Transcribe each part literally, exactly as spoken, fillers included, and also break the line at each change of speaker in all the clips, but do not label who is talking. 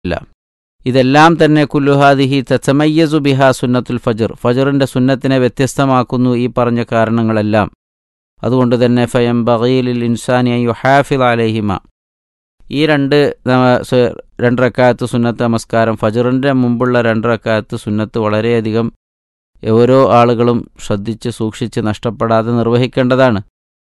ഇല്ല. ഇതെല്ലാം തന്നെ കുല്ലുഹാദിഹി തതമയ്യസു ബിഹാ സുന്നത്തുൽ ഫജ്ർ, ഫജ്റിൻ്റെ സുന്നത്തിനെ വ്യത്യസ്തമാക്കുന്നു ഈ പറഞ്ഞ കാരണങ്ങളെല്ലാം. അതുകൊണ്ട് തന്നെ ഫയംബഗീ ലിൽ ഇൻസാനി അൻ യുഹാഫിള അലൈഹിമ, ഈ രണ്ട് രണ്ട് റക്അത്ത് സുന്നത്ത് നമസ്കാരം, ഫജ്റിൻ്റെ മുമ്പുള്ള രണ്ട് റക്അത്ത് സുന്നത്ത് വളരെയധികം ഓരോ ആളുകളും ശ്രദ്ധിച്ച് സൂക്ഷിച്ച് നഷ്ടപ്പെടാതെ നിർവഹിക്കേണ്ടതാണ്.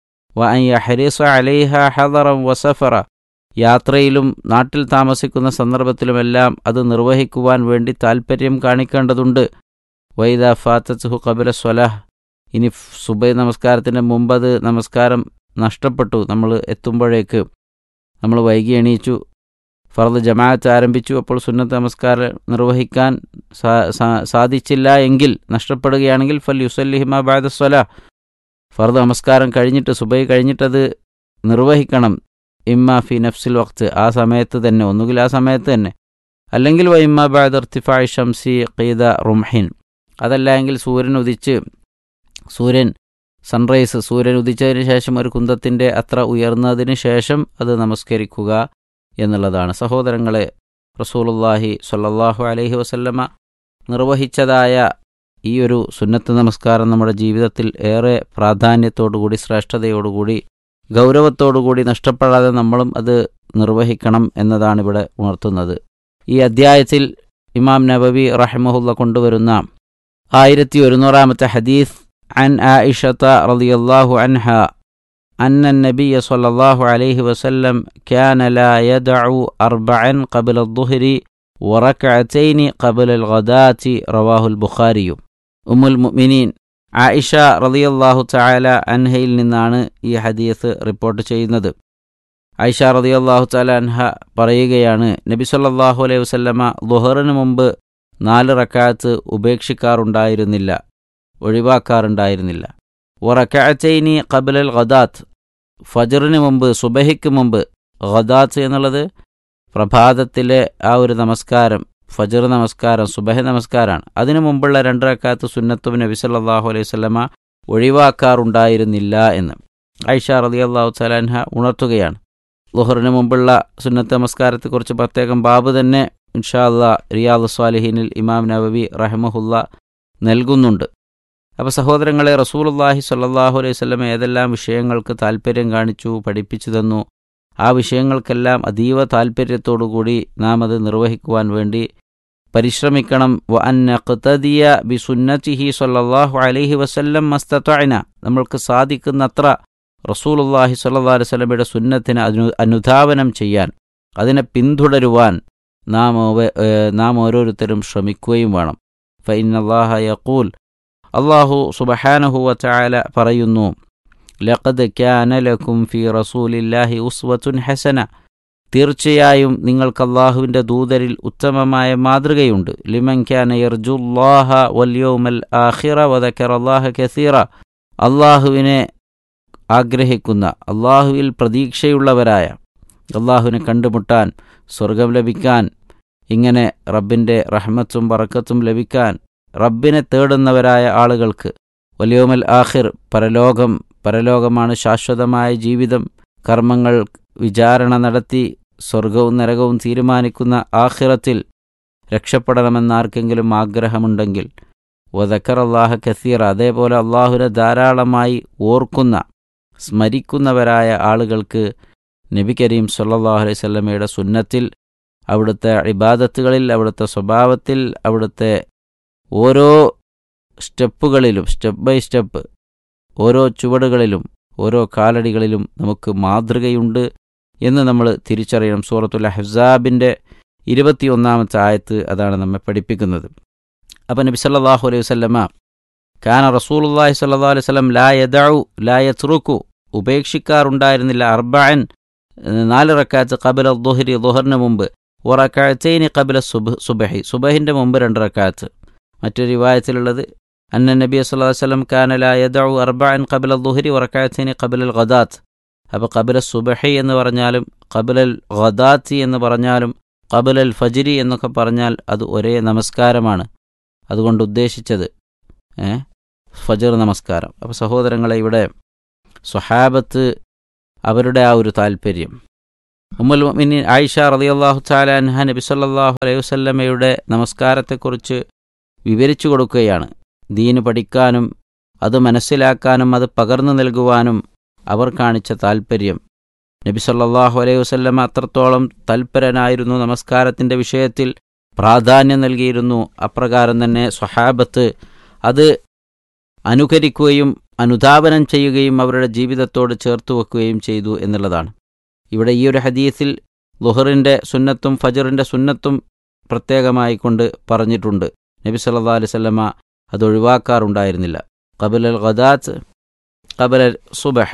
വ അൻ യഹ്രിസ അലൈഹ ഹദറൻ വസഫറ, യാത്രയിലും നാട്ടിൽ താമസിക്കുന്ന സന്ദർഭത്തിലുമെല്ലാം അത് നിർവഹിക്കുവാൻ വേണ്ടി താൽപ്പര്യം കാണിക്കേണ്ടതുണ്ട്. വൈദാ ഫാത്തത്ഹു ഖബല സ്വലാഹ്, ഇനി സുബഹി നമസ്കാരത്തിൻ്റെ മുമ്പത് നമസ്കാരം നഷ്ടപ്പെട്ടു, നമ്മൾ എത്തുമ്പോഴേക്ക് നമ്മൾ വൈകി എണീച്ചു, ഫർദ് ജമാഅത്ത് ആരംഭിച്ചു, അപ്പോൾ സുന്നത്ത് നമസ്കാരം നിർവഹിക്കാൻ സാധിച്ചില്ല എങ്കിൽ, നഷ്ടപ്പെടുകയാണെങ്കിൽ ഫൽ യുസല്ലിഹിമ ബഅദ സ്വലാഹ്, ഫർദ് നമസ്കാരം കഴിഞ്ഞിട്ട് സുബഹി കഴിഞ്ഞിട്ടത് നിർവഹിക്കണം. ഇമ്മ ഫി നഫ്സിൽ വഖ്ത്, ആ സമയത്ത് തന്നെ, ഒന്നുകിൽ ആ സമയത്ത് തന്നെ, അല്ലെങ്കിൽ വ ഇമ്മ ബഅദ ഇർതിഫാഇ ശംസി ഖീദ റുംഹിൻ, അതല്ല എങ്കിൽ സൂര്യൻ ഉദിച്ച് സൂര്യൻ സൺറൈസ് സൂര്യൻ ഉദിച്ചതിന് ശേഷം ഒരു കുന്തത്തിൻ്റെ അത്ര ഉയർന്നതിന് ശേഷം അത് നമസ്കരിക്കുക എന്നുള്ളതാണ്. സഹോദരങ്ങളെ, റസൂലുള്ളാഹി സ്വല്ലല്ലാഹു അലൈഹി വസല്ലമ നിർവഹിച്ചതായ ഈ ഒരു സുന്നത്ത് നമസ്കാരം നമ്മുടെ ജീവിതത്തിൽ ഏറെ പ്രാധാന്യത്തോടുകൂടി ശ്രേഷ്ഠതയോടുകൂടി ഗൗരവത്തോടുകൂടി നഷ്ടപ്പെടാതെ നമ്മളും അത് നിർവഹിക്കണം എന്നതാണ് ഇവിടെ ഉണർത്തുന്നത്. ഈ അദ്ധ്യായത്തിൽ ഇമാം നബവി റഹിമഹുല്ല കൊണ്ടുവരുന്ന ആയിരത്തി ഒരുന്നൂറാമത്തെ ഹദീസ് അൻ ആയിഷത റളിയല്ലാഹു അൻഹ അന്ന നബിയ സ്വല്ലല്ലാഹു അലൈഹി വസല്ലം കാന ലാ യദഉ അർബഅൻ ഖബല അദ്ദുഹ്രി വറക്അതൈനി ഖബല അൽഗദാതി റവാഹുൽ ബുഖാരി. ഉമ്മുൽ മുഅ്മിനീൻ ആയിഷ റളിയല്ലാഹു തആല അൻഹയിൽ നിന്നാണ് ഈ ഹദീസ് റിപ്പോർട്ട് ചെയ്യുന്നത്. ആയിഷ റളിയല്ലാഹു തആല അൻഹ പറയുകയാണ്, നബി സല്ലല്ലാഹു അലൈഹി വസല്ലമ ളുഹറിന് മുമ്പ് നാല് റക്അത്ത് ഉപേക്ഷിക്കാറുണ്ടായിരുന്നില്ല, ഒഴിവാക്കാറുണ്ടായിരുന്നില്ല. വറക്അതൈനി ഖബലൽ ഗദാത്ത്, ഫജ്റിന് മുമ്പ്, സുബഹിക്ക് മുമ്പ്. ഗദാത്ത് എന്നുള്ളത് പ്രഭാതത്തിലെ ആ ഒരു നമസ്കാരം, ഫജ്ർ നമസ്കാരം, സുബഹി നമസ്കാരമാണ്. അതിനു മുമ്പുള്ള രണ്ട് റക്അത്ത് സുന്നത്തും നബി സല്ലല്ലാഹു അലൈഹി വസല്ലമ ഒഴിവാക്കാറുണ്ടായിരുന്നില്ല എന്ന് ആയിഷ റളിയല്ലാഹു തആല അൻഹ ഉണർത്തുകയാണ്. ളുഹറിന് മുമ്പുള്ള സുന്നത്ത് നമസ്കാരത്തെക്കുറിച്ച് പ്രത്യേകം ബാബ് തന്നെ ഇൻഷാ അല്ലാഹ് റിയാദുസ് സ്വാലിഹീനിൽ ഇമാം നവവി റഹിമഹുല്ല നൽകുന്നുണ്ട്. അപ്പോൾ സഹോദരങ്ങളെ, റസൂലുള്ളാഹി സ്വല്ലല്ലാഹു അലൈഹി വസല്ലം ഏതെല്ലാം വിഷയങ്ങൾക്ക് താൽപ്പര്യം കാണിച്ചു, പഠിപ്പിച്ചു തന്നു, ആ വിഷയങ്ങൾക്കെല്ലാം അതീവ താൽപ്പര്യത്തോടുകൂടി നാം അത് നിർവഹിക്കുവാൻ വേണ്ടി പരിശ്രമിക്കണം. വ അൻ നഖ്തദിയ ബിസുന്നതിഹി സ്വല്ലല്ലാഹു അലൈഹി വസല്ലം മസ്തതഅന, നമ്മൾക്ക് സാധിക്കുന്നത്ര റസൂലുള്ളാഹി സ്വല്ലല്ലാഹു അലൈഹി വസല്ലമയുടെ സുന്നത്തിനെ അനു അനുധാവനം ചെയ്യാൻ, അതിനെ പിന്തുടരുവാൻ നാം നാം ഓരോരുത്തരും ശ്രമിക്കുകയും വേണം. ഫഇന്നല്ലാഹ യഖൂൽ, അല്ലാഹു സുബ്ഹാനഹു വ തആല പറയുന്നു, ലഖദ് കാന ലക്കും ഫീ റസൂലില്ലാഹി ഉസ്വത്തുൻ ഹസന, തീർച്ചയായും നിങ്ങൾക്ക് അല്ലാഹുവിൻ്റെ ദൂതരിൽ ഉത്തമമായ മാതൃകയുണ്ട്. ലിമൻ കാന യർജുല്ലാഹ വൽ യൗമൽ ആഖിറ വദക്കറല്ലാഹ കസീറ, അല്ലാഹുവിനെ ആഗ്രഹിക്കുന്ന, അല്ലാഹുവിൽ പ്രതീക്ഷയുള്ളവരായ, അല്ലാഹുവിനെ കണ്ടുമുട്ടാൻ, സ്വർഗം ലഭിക്കാൻ, ഇങ്ങനെ റബ്ബിൻ്റെ റഹ്മത്തും ബറക്കത്തും ലഭിക്കാൻ റബ്ബിനെ തേടുന്നവരായ ആളുകൾക്ക്, വൽ യൗമൽ ആഖിർ, പരലോകം, പരലോകമാണ് ശാശ്വതമായ ജീവിതം, കർമ്മങ്ങൾ വിചാരണ നടത്തി സ്വർഗവും നരകവും തീരുമാനിക്കുന്ന ആഖിറത്തിൽ രക്ഷപ്പെടണമെന്നാർക്കെങ്കിലും ആഗ്രഹമുണ്ടെങ്കിൽ, വദക്കറല്ലാഹ കസീറ, അതേപോലെ അള്ളാഹുവിനെ ധാരാളമായി ഓർക്കുന്ന, സ്മരിക്കുന്നവരായ ആളുകൾക്ക് നബി കരീം സ്വല്ലല്ലാഹു അലൈഹി വസല്ലമയുടെ സുന്നത്തിൽ, അവിടുത്തെ ഇബാദത്തുകളിൽ, അവിടുത്തെ സ്വഭാവത്തിൽ, അവിടുത്തെ ഓരോ സ്റ്റെപ്പുകളിലും, സ്റ്റെപ്പ് ബൈ സ്റ്റെപ്പ്, ഓരോ ചുവടുകളിലും, ഓരോ കാലടികളിലും നമുക്ക് മാതൃകയുണ്ട് എന്ന് നമ്മൾ തിരിച്ചറിയണം. സൂറത്തുൽ അഹ്സാബിൻ്റെ ഇരുപത്തി ഒന്നാമത്തെ ആയത്ത് അതാണ് നമ്മെ പഠിപ്പിക്കുന്നത്. അപ്പം നബി സല്ലല്ലാഹു അലൈഹി വസല്ലമ കാന റസൂലുള്ളാഹി സ്വല്ലല്ലാഹു അലൈഹി വസല്ലം ലാ യദഉ ലാ യത്റുകു, ഉപേക്ഷിക്കാറുണ്ടായിരുന്നില്ല, അർബഅൻ, നാല് റക്അത്ത് ഖബല ദുഹ്രി, ദുഹറിന് മുമ്പ്, വറക്അതൈനി ഖബല സുബ്ഹ്, സുബ്ഹി, സുബ്ഹിൻ്റെ മുമ്പ് രണ്ട് റക്അത്ത്. മറ്റൊരു റിവായത്തിലുള്ളത് അന്ന നബി സല്ലല്ലാഹു അലൈഹി വസല്ലം കാന ലാ യദഉ അർബഅൻ ഖബല ദുഹ്രി വറക്അതൈനി ഖബല അൽ ഗദാത്ത്. അപ്പോൾ ഖബല സുബ്ഹി എന്ന് പറഞ്ഞാലും ഖബല അൽ ഗദാത്തി എന്ന് പറഞ്ഞാലും ഖബല അൽ ഫജ്രി എന്നൊക്കെ പറഞ്ഞാൽ അത് ഒരേ നമസ്കാരമാണ്. അതുകൊണ്ട് ഉദ്ദേശിച്ചത് ഫജ്ർ നമസ്കാരം. അപ്പോൾ സഹോദരങ്ങളെ, ഇവിടെ സ്വഹാബത്ത് അവരുടെ ആ ഒരു താല്പര്യം, ഉമ്മുൽ മുഅ്മിനീൻ ആയിഷ റളിയല്ലാഹു തആല അൻഹ നബി സല്ലല്ലാഹു അലൈഹി വസല്ലമയുടെ നമസ്കാരത്തെക്കുറിച്ച് വിവരിച്ചു കൊടുക്കുകയാണ്. ദീന് പഠിക്കാനും അത് മനസ്സിലാക്കാനും അത് പകർന്നു നൽകുവാനും അവർ കാണിച്ച താൽപ്പര്യം. നബി സല്ലല്ലാഹു അലൈഹി വസല്ലമ അത്രത്തോളം തൽപരനായിരുന്നു, നമസ്കാരത്തിൻ്റെ വിഷയത്തിൽ പ്രാധാന്യം നൽകിയിരുന്നു. അപ്രകാരം തന്നെ സ്വഹാബത്ത് അത് അനുകരിക്കുകയും അനുധാവനം ചെയ്യുകയും അവരുടെ ജീവിതത്തോട് ചേർത്ത് വെക്കുകയും ചെയ്തു എന്നുള്ളതാണ്. ഇവിടെ ഈ ഒരു ഹദീസിൽ ളുഹറിൻ്റെ സുന്നത്തും ഫജറിൻ്റെ സുന്നത്തും പ്രത്യേകമായി കൊണ്ട് പറഞ്ഞിട്ടുണ്ട്. നബി സല്ലല്ലാഹു അലൈഹി വസല്ലമ അത് ഒഴിവാക്കാറുണ്ടായിരുന്നില്ല. ഖബലൽ ഗദാത്ത് ഖബലൽ സുബഹ്,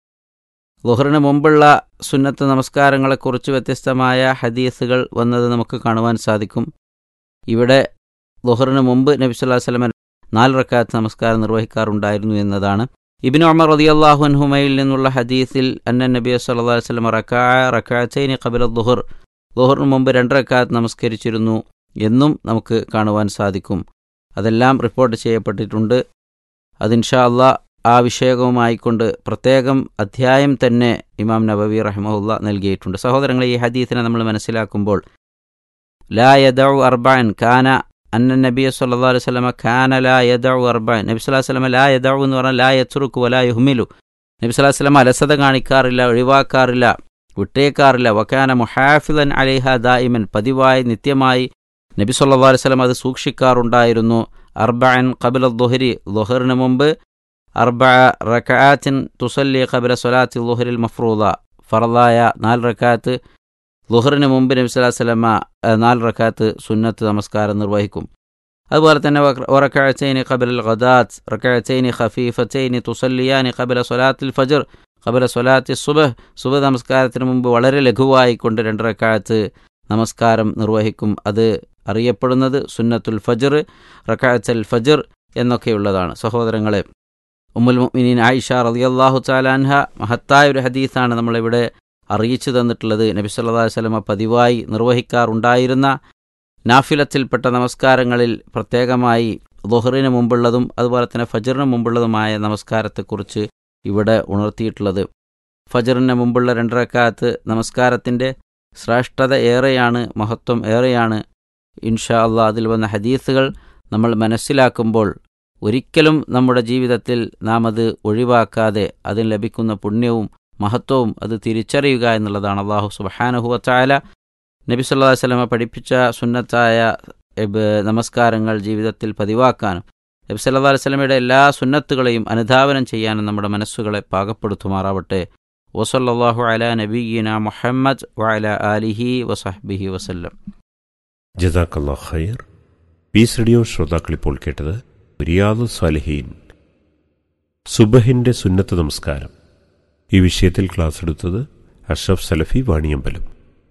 ളുഹറിന് മുമ്പുള്ള സുന്നത്ത് നമസ്കാരങ്ങളെക്കുറിച്ച് വ്യത്യസ്തമായ ഹദീസുകൾ വന്നത് നമുക്ക് കാണുവാൻ സാധിക്കും. ഇവിടെ ളുഹറിന് മുമ്പ് നബി സല്ലല്ലാഹു അലൈഹി വസല്ലമ നാല് റക്അത്ത് നമസ്കാരം നിർവഹിക്കാറുണ്ടായിരുന്നു എന്നതാണ്. ഇബ്നു ഉമർ റളിയല്ലാഹു അൻഹുമയിൽ നിന്നുള്ള ഹദീസിൽ അന്ന നബി സല്ലല്ലാഹു അലൈഹി വസല്ലമ റകഅ റകഅത്തൈനി ഖബല ദുഹർ, ളുഹറിന് മുമ്പ് രണ്ട് റക്അത്ത് നമസ്കരിച്ചിരുന്നു എന്നും നമുക്ക് കാണുവാൻ സാധിക്കും. അതെല്ലാം റിപ്പോർട്ട് ചെയ്യപ്പെട്ടിട്ടുണ്ട്. അത് ഇൻഷാ അല്ലാഹ് ആ വിഷയവുമായിക്കൊണ്ട് പ്രത്യേകം അധ്യായം തന്നെ ഇമാം നബവി റഹിമഹുല്ലാ നൽകിയിട്ടുണ്ട്. സഹോദരങ്ങളെ, ഈ ഹദീസിനെ നമ്മൾ മനസ്സിലാക്കുമ്പോൾ ലാ യദഉ അർബഅൻ കാന അന്ന നബി സല്ലല്ലാഹു അലൈഹി വസല്ലമ കാന ലാ യദഉ അർബഅൻ, നബി സല്ലല്ലാഹു അലൈഹി വസല്ലമ ലാ യദഉ എന്ന് പറഞ്ഞാൽ ലാ യത്റുകു വലാ യുഹ്മിലു, നബി സല്ലല്ലാഹു അലൈഹി വസല്ലമ അലസത കാണിക്കാറില്ല, ഒഴിവാക്കാറില്ല, വിട്ടേക്കാറില്ല. വകാന മുഹാഫിളൻ അലൈഹ ദായിമൻ, പതിവായി നിത്യമായി നബി സല്ലല്ലാഹു അലൈഹി വസല്ലമ അത് സൂക്ഷിക്കാറുണ്ടായിരുന്നു. അർബഅൻ ഖബല ദുഹരി, ളുഹറിന് മുമ്പ് അർബഅ റകഅത്തിൻ തുസല്ലി ഖബല സ്വലാത്തി ളുഹരിൽ മഫ്റൂദ, ഫർളായ നാല് റക്അത്ത് ളുഹറിന് മുമ്പ് നബി സല്ലല്ലാഹു അലൈഹി വസല്ലമ നാല് റക്അത്ത് സുന്നത്ത് നമസ്കാരം നിർവഹിക്കും. അതുപോലെ തന്നെ വറകഅത്തൈനി ഖബലൽ ഗദാത്ത് റകഅത്തൈനി ഖഫീഫത്തൈനി തുസല്ലിയാനി ഖബല സ്വലാത്തിൽ ഫജ്ർ ഖബല സ്വലാത്തി സുബ്ഹ്, സുബ്ഹ് നമസ്കാരത്തിന് മുമ്പ് വളരെ ലഘുവായി കൊണ്ട് രണ്ട് റക്അത്ത് നമസ്കാരം നിർവഹിക്കും. അത് അറിയപ്പെടുന്നത് സുന്നത്തുൽ ഫജ്ർ, റകഅത്തുൽ ഫജ്ർ എന്നൊക്കെയുള്ളതാണ്. സഹോദരങ്ങളെ, ഉമ്മുൽ മുഅ്മിനീൻ ആയിഷ റളിയല്ലാഹു തആല അൻഹ മഹത്തായ ഒരു ഹദീസാണ് നമ്മളിവിടെ അറിയിച്ചു തന്നിട്ടുള്ളത്. നബി സല്ലല്ലാഹു അലൈഹി വസല്ലമ പതിവായി നിർവഹിക്കാറുണ്ടായിരുന്ന നാഫിലത്തിൽപ്പെട്ട നമസ്കാരങ്ങളിൽ പ്രത്യേകമായി ളുഹറിന് മുമ്പുള്ളതും അതുപോലെ തന്നെ ഫജ്റിന് മുമ്പുള്ളതുമായ നമസ്കാരത്തെക്കുറിച്ച് ഇവിടെ ഉണർത്തിയിട്ടുള്ളത്. ഫജ്റിന് മുമ്പുള്ള രണ്ട് റക്അത്ത് നമസ്കാരത്തിൻ്റെ ശ്രേഷ്ഠത ഏറെയാണ്, മഹത്വം ഏറെയാണ്. ഇൻഷാ അല്ലാഹ് അതിൽ വന്ന ഹദീസുകൾ നമ്മൾ മനസ്സിലാക്കുമ്പോൾ ഒരിക്കലും നമ്മുടെ ജീവിതത്തിൽ നാം അത് ഒഴിവാക്കാതെ അതിന് ലഭിക്കുന്ന പുണ്യവും മഹത്വവും അത് തിരിച്ചറിയുക എന്നുള്ളതാണ്. അല്ലാഹു സുബ്ഹാനഹു വ തആല നബി സല്ലല്ലാഹു അലൈഹി വസല്ലമ പഠിപ്പിച്ച സുന്നത്തായ നമസ്കാരങ്ങൾ ജീവിതത്തിൽ പതിവാക്കാനും നബി സല്ലല്ലാഹു അലൈഹി വസല്ലമയുടെ എല്ലാ സുന്നത്തുകളെയും അനുധാവനം ചെയ്യാനും നമ്മുടെ മനസ്സുകളെ പാകപ്പെടുത്തുമാറാവട്ടെ. വസല്ലല്ലാഹു അലാ നബിയ്യിനാ മുഹമ്മദ് വഅലാ ആലിഹി വസഹ്ബിഹി വസല്ലം.
ജസാക്കല്ലാഹു ഖൈർ. പീസ് റേഡിയോ ശ്രോതാക്കൾ ഇപ്പോൾ കേട്ടത് റിയാദുസ് സാലിഹീൻ, സുബഹിന്റെ സുന്നത്ത് നമസ്കാരം. ഈ വിഷയത്തിൽ ക്ലാസ് എടുത്തത് അഷ്റഫ് സലഫി വാണിയമ്പലം.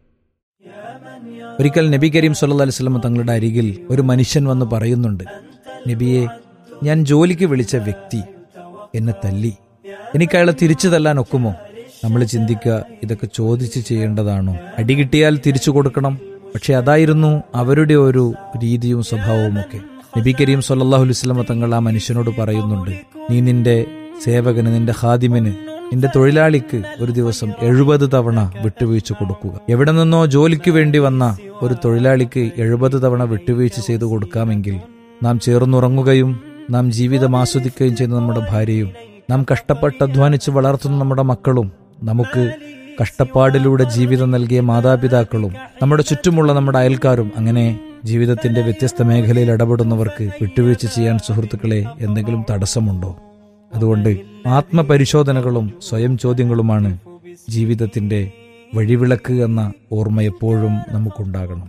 ഒരിക്കൽ നബി കരീം സല്ലല്ലാഹു അലൈഹി വസല്ലം തങ്ങളുടെ അരികിൽ ഒരു മനുഷ്യൻ വന്ന് പറയുന്നുണ്ട്, നബിയെ, ഞാൻ ജോലിക്ക് വിളിച്ച വ്യക്തി എന്നെ തല്ലി, എനിക്ക് അയാളെ തിരിച്ചു തല്ലാൻ ഒക്കുമോ? നമ്മൾ ചിന്തിക്കുക, ഇതൊക്കെ ചോദിച്ച് ചെയ്യേണ്ടതാണോ? അടി കിട്ടിയാൽ തിരിച്ചു കൊടുക്കണം. പക്ഷെ അതായിരുന്നു അവരുടെ ഒരു രീതിയും സ്വഭാവവും ഒക്കെ. നബി കരീം സല്ലല്ലാഹു അലൈഹി വസല്ലം തങ്ങൾ ആ മനുഷ്യനോട് പറയുന്നുണ്ട്, നീ നിന്റെ സേവകന്, നിന്റെ ഖാദിമിന്, നിന്റെ തൊഴിലാളിക്ക് ഒരു ദിവസം എഴുപത് തവണ വിട്ടുവീഴ്ച കൊടുക്കുക. എവിടെ നിന്നോ ജോലിക്ക് വേണ്ടി വന്ന ഒരു തൊഴിലാളിക്ക് എഴുപത് തവണ വിട്ടുവീഴ്ച ചെയ്തു കൊടുക്കാമെങ്കിൽ നാം ചേർന്നുറങ്ങുകയും നാം ജീവിതം ആസ്വദിക്കുകയും ചെയ്യുന്ന നമ്മുടെ ഭാര്യയും നാം കഷ്ടപ്പെട്ട് അധ്വാനിച്ച് വളർത്തുന്ന നമ്മുടെ മക്കളും നമുക്ക് കഷ്ടപ്പാടിലൂടെ ജീവിതം നൽകിയ മാതാപിതാക്കളും നമ്മുടെ ചുറ്റുമുള്ള നമ്മുടെ അയൽക്കാരും, അങ്ങനെ ജീവിതത്തിന്റെ വ്യത്യസ്ത മേഖലയിൽ ഇടപെടുന്നവർക്ക് വിട്ടുവീഴ്ച ചെയ്യാൻ സുഹൃത്തുക്കളെ എന്തെങ്കിലും തടസ്സമുണ്ടോ? അതുകൊണ്ട് ആത്മപരിശോധനകളും സ്വയം ചോദ്യങ്ങളുമാണ് ജീവിതത്തിന്റെ വഴിവിളക്ക് എന്ന ഓർമ്മ എപ്പോഴും നമുക്കുണ്ടാകണം.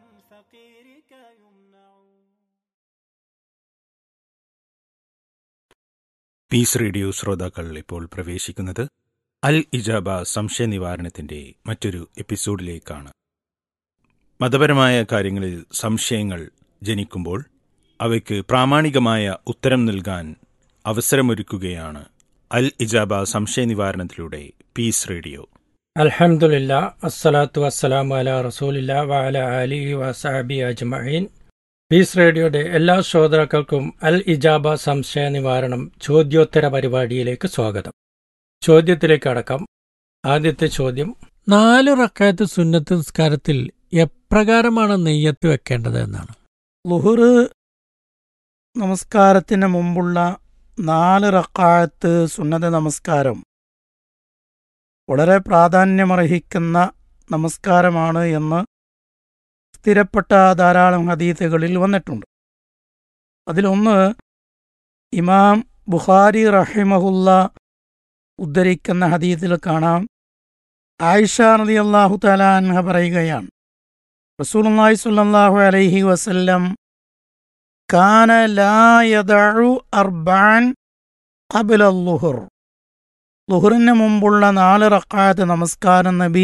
പീസ് റേഡിയോ ശ്രോതാക്കൾ ഇപ്പോൾ പ്രവേശിക്കുന്നത് അൽ ഇജാബ സംശയ നിവാരണത്തിന്റെ മറ്റൊരു എപ്പിസോഡിലേക്കാണ്. മതപരമായ കാര്യങ്ങളിൽ സംശയങ്ങൾ ജനിക്കുമ്പോൾ അവയ്ക്ക് പ്രാമാണികമായ ഉത്തരം നൽകാൻ അവസരമൊരുക്കുകയാണ് അൽ ഇജാബ സംശയ നിവാരണത്തിലൂടെ പീസ് റേഡിയോ.
അൽഹംദുലില്ലാ, അസ്സലാത്തു വസ്സലാമു അലാ റസൂലില്ലാ വഅലാ ആലിഹി വസഹ്ബിഹി അജ്മഈൻ. പീസ് റേഡിയോയുടെ എല്ലാ ശ്രോതാക്കൾക്കും അൽ ഇജാബ സംശയ നിവാരണം ചോദ്യോത്തര പരിപാടിയിലേക്ക് സ്വാഗതം. ചോദ്യത്തിലേക്ക് അടക്കാം. ആദ്യത്തെ ചോദ്യം, നാല് റക്അത്ത് സുന്നത്ത് നിസ്കാരത്തിൽ എപ്രകാരമാണ് നെയ്യത്ത് വെക്കേണ്ടത് എന്നാണ്.
ളുഹുർ നമസ്കാരത്തിന് മുമ്പുള്ള നാല് റക്അത്ത് സുന്നത്ത് നമസ്കാരം വളരെ പ്രാധാന്യമർഹിക്കുന്ന നമസ്കാരമാണ് എന്ന് സ്ഥിരപ്പെട്ട ധാരാളം ഹദീസുകളിൽ വന്നിട്ടുണ്ട്. അതിലൊന്ന് ഇമാം ബുഖാരി റഹിമഹുല്ല ഉദ്ധരിക്കുന്ന ഹദീസിൽ കാണാം, ആയിഷ റളിയല്ലാഹു തആല അൻഹ പറയുകയാണ്, റസൂലുള്ളാഹി സ്വല്ലല്ലാഹു അലൈഹി വസല്ലം കാന ലാ യദഉ അർബഅൻ ഖബ്ല അൽ-ളുഹർ. ളുഹറിന് മുമ്പുള്ള നാല് റക്അത്ത് നമസ്കാരം നബി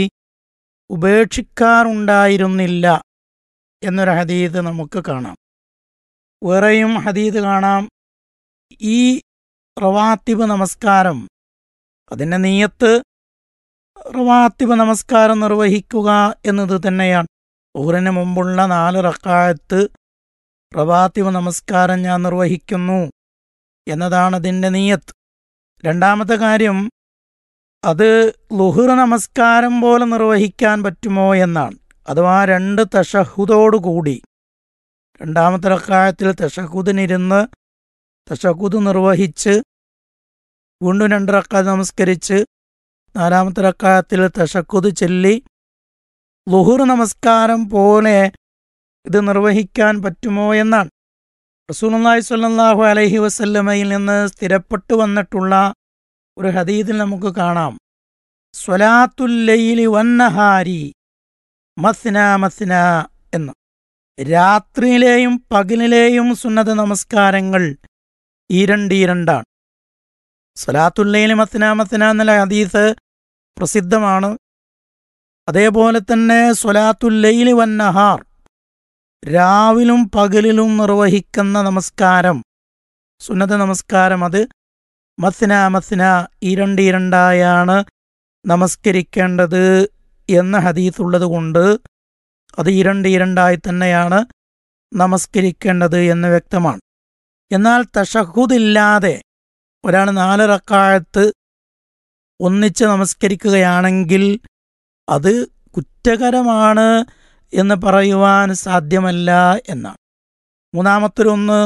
ഉപേക്ഷിക്കാറുണ്ടായിരുന്നില്ല എന്നൊരു ഹദീസ് നമുക്ക് കാണാം. വേറെയും ഹദീസ് കാണാം, ഈ റവാത്തിബ് നമസ്കാരം അതിൻ്റെ നിയ്യത്ത് റവാത്തിബ് നമസ്കാരം നിർവഹിക്കുക എന്നത് തന്നെയാണ്. ളുഹറിന് മുമ്പുള്ള നാല് റക്അത്ത് റവാത്തിബ് നമസ്കാരം ഞാൻ നിർവഹിക്കുന്നു എന്നതാണ് അതിൻ്റെ നിയ്യത്ത്. രണ്ടാമത്തെ കാര്യം, അത് ളുഹർ നമസ്കാരം പോലെ നിർവഹിക്കാൻ പറ്റുമോ എന്നാണ്. അഥവാ രണ്ട് തശഹുദോടുകൂടി രണ്ടാമത്തെ റക്അത്തിൽ തശഹുദിനിരുന്ന് തശഹുദ് നിർവഹിച്ച് വീണ്ടും രണ്ട് റക്അത്ത് നമസ്കരിച്ച് നാലാമത്തെ റക്അത്തിൽ തശഹുദ് ചൊല്ലി ളുഹർ നമസ്കാരം പോലെ ഇത് നിർവഹിക്കാൻ പറ്റുമോ എന്നാണ്. റസൂലുള്ളാഹി സ്വല്ലല്ലാഹു അലൈഹി വസല്ലമയിൽ നിന്ന് സ്ഥിരപ്പെട്ടു വന്നിട്ടുള്ള ഒരു ഹദീസിൽ നമുക്ക് കാണാം, സ്വലാത്തുൽ ലൈലി വന്നഹാരി മസ്ന മസ്ന എന്ന്. രാത്രിയിലെയും പകലിലെയും സുന്നത്ത് നമസ്കാരങ്ങൾ ഈരണ്ടീരണ്ടാണ്. സ്വലാത്തുൽ ലൈലി മസ്ന മസ്ന എന്നുള്ള ഹദീസ് പ്രസിദ്ധമാണ്. അതേപോലെ തന്നെ സ്വലാത്തുൽ ലൈലി വന്നഹാർ, രാവിലും പകലിലും നിർവഹിക്കുന്ന നമസ്കാരം സുന്നത്ത് നമസ്കാരം, അത് മസ്ന മസ്ന ഇരണ്ടിരണ്ടായാണ് നമസ്കരിക്കേണ്ടത് എന്ന ഹദീസ് ഉള്ളത് കൊണ്ട് അത് ഇരണ്ടിരണ്ടായി തന്നെയാണ് നമസ്കരിക്കേണ്ടത് എന്ന് വ്യക്തമാണ്. എന്നാൽ തശഹുദ് ഇല്ലാതെ ഒരാൾ നാല് റക്അത്ത് ഒന്നിച്ച് നമസ്കരിക്കുകയാണെങ്കിൽ അത് കുറ്റകരമാണ് എന്ന് പറയുവാൻ സാധ്യമല്ല എന്നാണ്. മൂന്നാമത്തൊരൊന്ന്,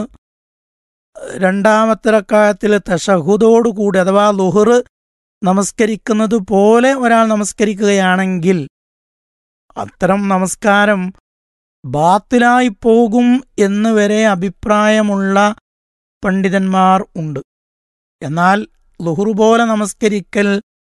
രണ്ടാമത്തെ റക്അത്തിൽ തശഹുദോടുകൂടി അഥവാ ളുഹർ നമസ്കരിക്കുന്നത് പോലെ ഒരാൾ നമസ്കരിക്കുകയാണെങ്കിൽ അത്തരം നമസ്കാരം ബാത്തിലായി പോകും എന്ന് വരെ അഭിപ്രായമുള്ള പണ്ഡിതന്മാർ ഉണ്ട്. എന്നാൽ ളുഹർ പോലെ നമസ്കരിക്കൽ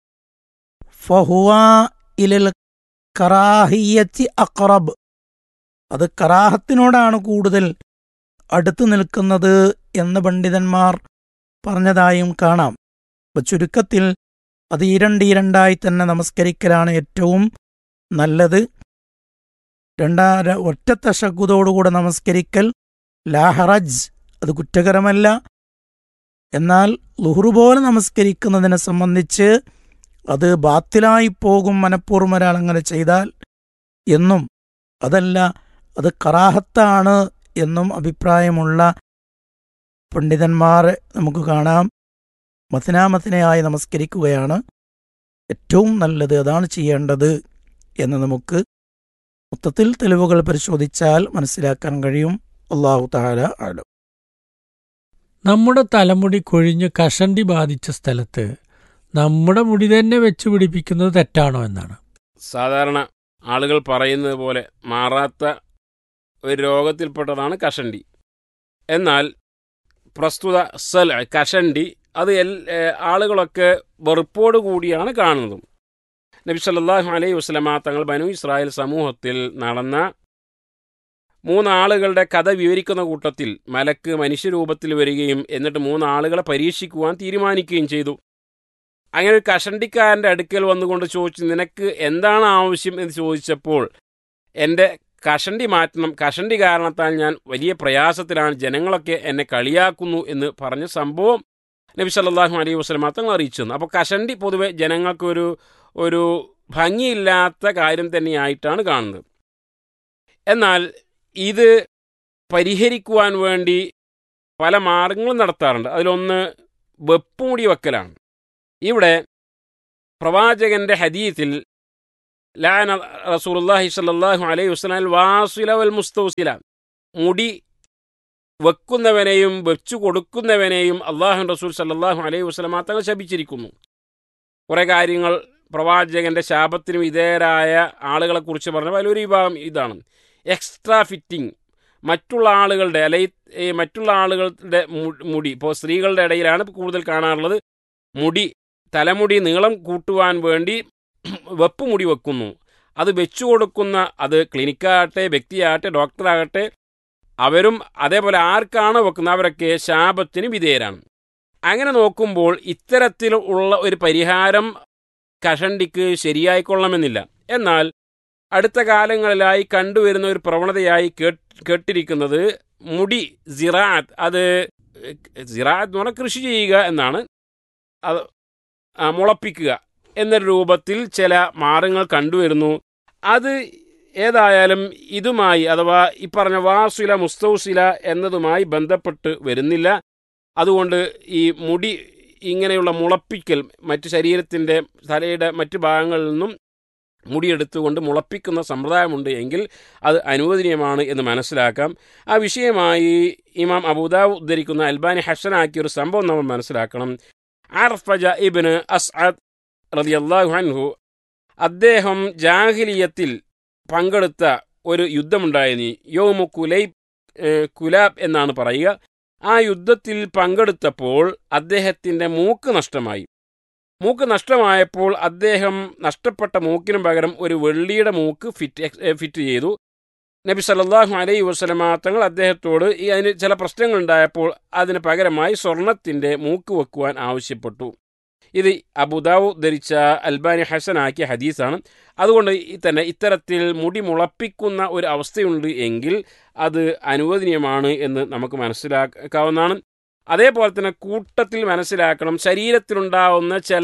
ഫഹുവ ഇലൽ കറാഹിയത്തി അഖറബ്, അത് കറാഹത്തിനോടാണ് കൂടുതൽ അടുത്തു നിൽക്കുന്നത് എന്ന് പണ്ഡിതന്മാർ പറഞ്ഞതായും കാണാം. അപ്പോൾ ചുരുക്കത്തിൽ അത് ഇരണ്ടിരണ്ടായി തന്നെ നമസ്കരിക്കലാണ് ഏറ്റവും നല്ലത്. രണ്ടാ ഒറ്റ തശഹുദോടുകൂടെ നമസ്കരിക്കൽ ലാഹറജ്, അത് കുറ്റകരമല്ല. എന്നാൽ ളുഹർ പോലെ നമസ്കരിക്കുന്നതിനെ സംബന്ധിച്ച് അത് ബാത്തിലായി പോകും മനഃപൂർവ്വം ഒരാൾ അങ്ങനെ ചെയ്താൽ എന്നും, അതല്ല അത് കറാഹത്താണ് എന്നും അഭിപ്രായമുള്ള പണ്ഡിതന്മാരെ നമുക്ക് കാണാം. മസ്നാമസ്നയായി നമസ്കരിക്കുകയാണ് ഏറ്റവും നല്ലത്, അതാണ് ചെയ്യേണ്ടത് എന്ന് നമുക്ക് മൊത്തത്തിൽ തെളിവുകൾ പരിശോധിച്ചാൽ മനസ്സിലാക്കാൻ കഴിയും. അല്ലാഹു തആല അഅലം.
നമ്മുടെ തലമുടി കൊഴിഞ്ഞ് കഷണ്ടി ബാധിച്ച സ്ഥലത്ത് നമ്മുടെ മുടി തന്നെ വെച്ച് പിടിപ്പിക്കുന്നത് തെറ്റാണോ എന്നാണ്.
സാധാരണ ആളുകൾ പറയുന്നത് പോലെ മാറാത്ത ഒരു രോഗത്തിൽപ്പെട്ടതാണ് കഷണ്ടി. എന്നാൽ പ്രസ്തുത സൽ കഷണ്ടി അത് എൽ ആളുകളൊക്കെ വെറുപ്പോടു കൂടിയാണ് കാണുന്നതും. നബി സല്ലല്ലാഹു അലൈഹി വസല്ലമ തങ്ങൾ ബനൂ ഇസ്രായേൽ സമൂഹത്തിൽ നടന്ന മൂന്നാളുകളുടെ കഥ വിവരിക്കുന്ന കൂട്ടത്തിൽ മലക്ക് മനുഷ്യരൂപത്തിൽ വരികയും എന്നിട്ട് മൂന്നാളുകളെ പരീക്ഷിക്കുവാൻ തീരുമാനിക്കുകയും ചെയ്തു. അങ്ങനെ ഒരു കഷണ്ടിക്കാരൻ്റെ അടുക്കൽ വന്നുകൊണ്ട് ചോദിച്ചു, നിനക്ക് എന്താണ് ആവശ്യം എന്ന് ചോദിച്ചപ്പോൾ, എൻ്റെ കഷണ്ടി മാറ്റണം, കഷണ്ടി കാരണത്താൽ ഞാൻ വലിയ പ്രയാസത്തിലാണ്, ജനങ്ങളൊക്കെ എന്നെ കളിയാക്കുന്നു എന്ന് പറഞ്ഞ സംഭവം നബി സല്ലല്ലാഹു അലൈഹി വസല്ലമ തങ്ങൾ അറിയിച്ചു തന്നു. അപ്പോൾ കഷണ്ടി പൊതുവെ ജനങ്ങൾക്കൊരു ഒരു ഭംഗിയില്ലാത്ത കാര്യം തന്നെയായിട്ടാണ് കാണുന്നത്. എന്നാൽ ഇത് പരിഹരിക്കുവാൻ വേണ്ടി പല മാർഗങ്ങളും നടത്താറുണ്ട്. അതിലൊന്ന് വെപ്പുമുടി വെക്കലാണ്. ഇവിടെ പ്രവാചകന്റെ ഹദീസിൽ ലാന റസൂലുള്ളാഹി സ്വല്ലല്ലാഹു അലൈഹി വസല്ലം വാസില വൽ മുസ്തൗസില, മുടി വെക്കുന്നവനെയും വെച്ചു കൊടുക്കുന്നവനെയും അള്ളാഹു റസൂൽ സല്ലല്ലാഹു അലൈഹി വസല്ലം തങ്ങൾ ശപിച്ചിരിക്കുന്നു. കുറേ കാര്യങ്ങൾ പ്രവാചകന്റെ ശാപത്തിന് വിധേയരായ ആളുകളെക്കുറിച്ച് പറഞ്ഞ വലിയൊരു വിഭാഗം ഇതാണ്. എക്സ്ട്രാ ഫിറ്റിംഗ്, മറ്റുള്ള ആളുകളുടെ അല്ലെ മറ്റുള്ള ആളുകളുടെ മുടി, ഇപ്പോൾ സ്ത്രീകളുടെ ഇടയിലാണ് കൂടുതൽ കാണാറുള്ളത്, മുടി തലമുടി നീളം കൂട്ടുവാൻ വേണ്ടി വെപ്പ് മുടി വെക്കുന്നു. അത് വെച്ചു കൊടുക്കുന്ന, അത് ക്ലിനിക്കാകട്ടെ വ്യക്തിയാകട്ടെ ഡോക്ടറാകട്ടെ, അവരും അതേപോലെ ആർക്കാണ് വെക്കുന്നത് അവരൊക്കെ ശാപത്തിന് വിധേയരാണ്. അങ്ങനെ നോക്കുമ്പോൾ ഇത്തരത്തിലുള്ള ഒരു പരിഹാരം കഷണ്ടിക്ക് ശരിയായിക്കൊള്ളണമെന്നില്ല. എന്നാൽ അടുത്ത കാലങ്ങളിലായി കണ്ടുവരുന്ന ഒരു പ്രവണതയായി കേട്ടിരിക്കുന്നത് മുടി സിറാത്ത്, അത് സിറാത്ത് എന്ന് പറഞ്ഞാൽ കൃഷി ചെയ്യുക എന്നാണ്, അത് മുളപ്പിക്കുക എന്ന രൂപത്തിൽ ചില മാർഗങ്ങൾ കണ്ടുവരുന്നു. അത് ഏതായാലും ഇതുമായി അഥവാ ഈ പറഞ്ഞ വാസില മുസ്തൗസില എന്നതുമായി ബന്ധപ്പെട്ട് വരുന്നില്ല. അതുകൊണ്ട് ഈ മുടി ഇങ്ങനെയുള്ള മുളപ്പിക്കൽ, മറ്റ് ശരീരത്തിൻ്റെ തലയുടെ മറ്റ് ഭാഗങ്ങളിൽ നിന്നും മുടിയെടുത്തുകൊണ്ട് മുളപ്പിക്കുന്ന സമ്പ്രദായമുണ്ട് എങ്കിൽ അത് അനുവദനീയമാണ് എന്ന് മനസ്സിലാക്കാം. ആ വിഷയമായി ഇമാം അബൂദാവ് ഉദ്ധരിക്കുന്ന അൽബാനി ഹസനാക്കിയ ഒരു സംഭവം നമ്മൾ മനസ്സിലാക്കണം. അർഫജ ഇബ്ന് അസ്അദ് റളിയല്ലാഹു അൻഹു, അദ്ദേഹം ജാഹിലിയത്തിൽ പങ്കെടുത്ത ഒരു യുദ്ധമുണ്ടായിരുന്നു. യൗമു കുലൈബ് കുലാബ് എന്നാണ് പറയുക. ആ യുദ്ധത്തിൽ പങ്കെടുത്തപ്പോൾ അദ്ദേഹത്തിൻ്റെ മൂക്ക് നഷ്ടമായി. മൂക്ക് നഷ്ടമായപ്പോൾ അദ്ദേഹം നഷ്ടപ്പെട്ട മൂക്കിനും പകരം ഒരു വെള്ളിയുടെ മൂക്ക് ഫിറ്റ് ഫിറ്റ് ചെയ്തു. നബി സല്ലല്ലാഹു അലൈഹി വസല്ലമ തങ്ങൾ അദ്ദേഹത്തോട് ഈ അതിന് ചില പ്രശ്നങ്ങളുണ്ടായപ്പോൾ അതിന് പകരമായി സ്വർണത്തിൻ്റെ മൂക്ക് വെക്കുവാൻ ആവശ്യപ്പെട്ടു. ഇത് അബൂദാവൂദ് ധരിച്ച അൽബാനി ഹസനാക്കിയ ഹദീസാണ്. അതുകൊണ്ട് തന്നെ ഇത്തരത്തിൽ മുടി മുളപ്പിക്കുന്ന ഒരു അവസ്ഥയുണ്ട് എങ്കിൽ അത് അനുവദനീയമാണ് എന്ന് നമുക്ക് മനസ്സിലാക്കാവുന്നതാണ്. അതേപോലെ തന്നെ കൂട്ടത്തിൽ മനസ്സിലാക്കണം, ശരീരത്തിലുണ്ടാവുന്ന ചില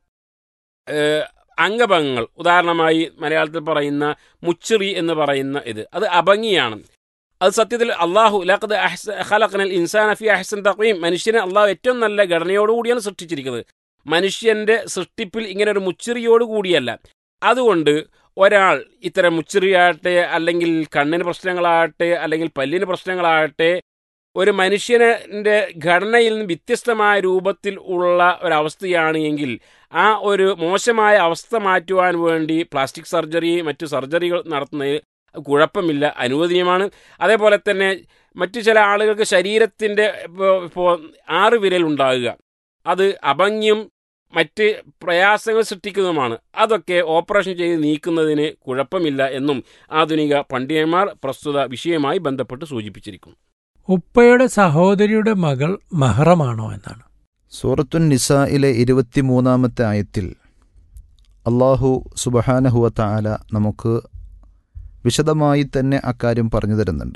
അംഗഭംഗങ്ങൾ, ഉദാഹരണമായി മലയാളത്തിൽ പറയുന്ന മുച്ചിറി എന്ന് പറയുന്ന ഇത്, അത് അഭംഗിയാണ്. അത് സത്യത്തിൽ അള്ളാഹു ലഖദ് ഖലഖനൽ ഇൻസാന ഫീ അഹ്സൻ തഖ്വീം, മനുഷ്യനെ അള്ളാഹു ഏറ്റവും നല്ല ഘടനയോടുകൂടിയാണ് സൃഷ്ടിച്ചിരിക്കുന്നത്. മനുഷ്യൻ്റെ സൃഷ്ടിപ്പിൽ ഇങ്ങനെ ഒരു മുച്ചിറിയോട് കൂടിയല്ല. അതുകൊണ്ട് ഒരാൾ ഇത്തരം മുച്ചിറിയാകട്ടെ, അല്ലെങ്കിൽ കണ്ണിന് പ്രശ്നങ്ങളാകട്ടെ, അല്ലെങ്കിൽ പല്ലിന് പ്രശ്നങ്ങളാകട്ടെ, ഒരു മനുഷ്യൻ്റെ ഘടനയിൽ നിന്ന് വ്യത്യസ്തമായ രൂപത്തിൽ ഉള്ള ഒരവസ്ഥയാണ് എങ്കിൽ ആ ഒരു മോശമായ അവസ്ഥ മാറ്റുവാൻ വേണ്ടി പ്ലാസ്റ്റിക് സർജറി, മറ്റു സർജറികൾ നടത്തുന്നതിൽ കുഴപ്പമില്ല, അനുവദനീയമാണ്. അതേപോലെ തന്നെ മറ്റു ചില ആളുകൾക്ക് ശരീരത്തിൻ്റെ ഇപ്പോൾ ആറ് വിരലുണ്ടാകുക, അത് അഭംഗ്യം മറ്റ് പ്രയാസങ്ങൾ സൃഷ്ടിക്കുന്നതുമാണ്. അതൊക്കെ ഓപ്പറേഷൻ ചെയ്ത് നീക്കുന്നതിന് കുഴപ്പമില്ല എന്നും ആധുനിക പണ്ഡിതന്മാർ പ്രസ്തുത വിഷയവുമായി ബന്ധപ്പെട്ട് സൂചിപ്പിച്ചിരിക്കുന്നു.
ഉപ്പയുടെ സഹോദരിയുടെ മകൾ മഹ്റമാണോ എന്നാണ്.
സൂറത്തുൻ നിസായിലെ ഇരുപത്തിമൂന്നാമത്തെ ആയത്തിൽ അള്ളാഹു സുബ്ഹാനഹു വ തആല നമുക്ക് വിശദമായി തന്നെ അക്കാര്യം പറഞ്ഞു തരുന്നുണ്ട്.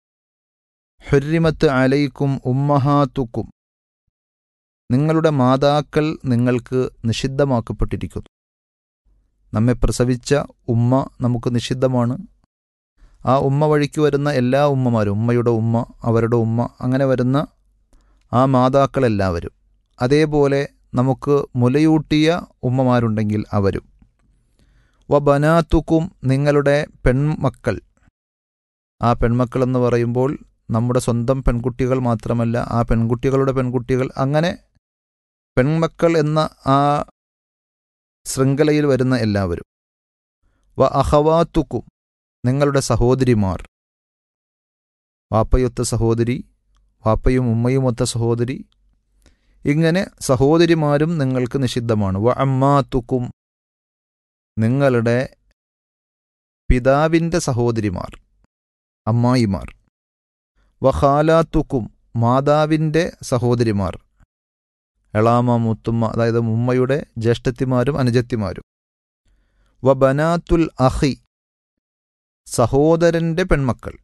ഹുർരിമത്ത് അലൈക്കും ഉമ്മഹാത്തുക്കും, നിങ്ങളുടെ മാതാക്കൾ നിങ്ങൾക്ക് നിഷിദ്ധമാക്കപ്പെട്ടിരിക്കുന്നു. നമ്മെ പ്രസവിച്ച ഉമ്മ നമുക്ക് നിഷിദ്ധമാണ്. ആ ഉമ്മ വഴിക്ക് വരുന്ന എല്ലാ ഉമ്മമാരും, ഉമ്മയുടെ ഉമ്മ, അവരുടെ ഉമ്മ, അങ്ങനെ വരുന്ന ആ മാതാക്കളെല്ലാവരും, അതേപോലെ നമുക്ക് മുലയൂട്ടിയ ഉമ്മമാരുണ്ടെങ്കിൽ അവരും. വ ബനാത്തുക്കും, നിങ്ങളുടെ പെൺമക്കൾ. ആ പെൺമക്കളെന്ന് പറയുമ്പോൾ നമ്മുടെ സ്വന്തം പെൺകുട്ടികൾ മാത്രമല്ല, ആ പെൺകുട്ടികളുടെ പെൺകുട്ടികൾ, അങ്ങനെ പെൺമക്കൾ എന്ന ആ ശൃംഖലയിൽ വരുന്ന എല്ലാവരും. വ അഖവാത്തുക്കും, നിങ്ങളുടെ സഹോദരിമാർ, വാപ്പയൊത്ത സഹോദരി, വാപ്പയും ഉമ്മയുമൊത്ത സഹോദരി, ഇങ്ങനെ സഹോദരിമാരും നിങ്ങൾക്ക് നിഷിദ്ധമാണ്. വ അമ്മാത്തുക്കും, നിങ്ങളുടെ പിതാവിൻ്റെ സഹോദരിമാർ, അമ്മായിമാർ. വ ഖാലാത്തുക്കും, മാതാവിൻ്റെ സഹോദരിമാർ, എളാമ, മുത്തുമ്മ, അതായത് ഉമ്മയുടെ ജ്യേഷ്ഠത്തിമാരും അനുജത്തിമാരും. വ ബനാത്തുൽ അഖി, സഹോദരൻ്റെ പെൺമക്കൾ.